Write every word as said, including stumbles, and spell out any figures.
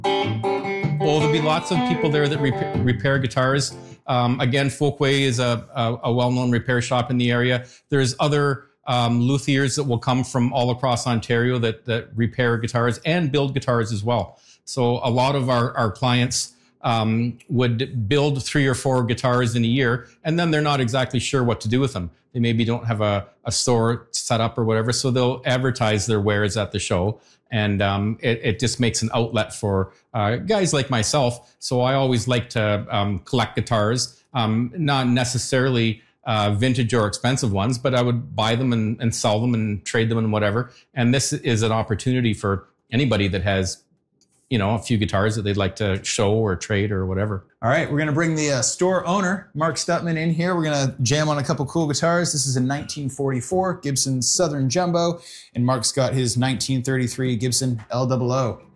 Well, there'll be lots of people there that repair, repair guitars. Um, again, Folkway is a, a, a well-known repair shop in the area. There's other um, luthiers that will come from all across Ontario that, that repair guitars and build guitars as well. So a lot of our, our clients um, would build three or four guitars in a year, and then they're not exactly sure what to do with them. They maybe don't have a, a store set up or whatever, so they'll advertise their wares at the show. And um, it, it just makes an outlet for uh, guys like myself. So I always like to um, collect guitars, um, not necessarily uh, vintage or expensive ones, but I would buy them and, and sell them and trade them and whatever. And this is an opportunity for anybody that has, you know, a few guitars that they'd like to show or trade or whatever. All right, we're gonna bring the uh, store owner, Mark Stutman, in here. We're gonna jam on a couple cool guitars. This is a nineteen forty-four Gibson Southern Jumbo, and Mark's got his nineteen thirty-three Gibson L O O.